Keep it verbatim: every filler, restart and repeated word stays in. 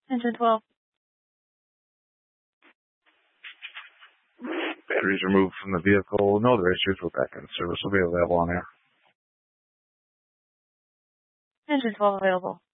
Engine twelve. Batteries removed from the vehicle. No other issues with that kind of service will be available on air. Engine twelve available.